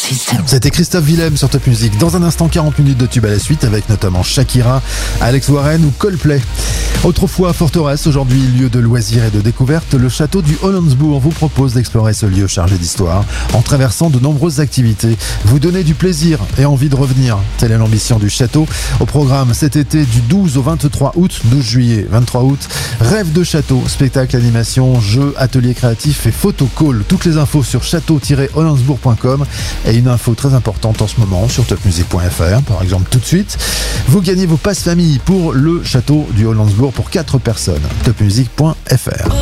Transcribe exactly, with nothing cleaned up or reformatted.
C'était Christophe Willem sur Top Music. Dans un instant, quarante minutes de tube à la suite avec notamment Shakira, Alex Warren ou Coldplay. Autrefois forteresse, aujourd'hui lieu de loisirs et de découverte, le château du Hollandsbourg vous propose d'explorer ce lieu chargé d'histoire en traversant de nombreuses activités. Vous donnez du plaisir et envie de revenir. Telle est l'ambition du château. Au programme cet été du douze au vingt-trois août, douze juillet, vingt-trois août, rêve de château, spectacle, animation, jeux, ateliers créatifs et photo call. Toutes les infos sur château tiret hollandsbourg point com et une info très importante en ce moment sur top music point f r, par exemple tout de suite. Vous gagnez vos passes famille pour le château du Hollandsbourg pour quatre personnes. top music point f r.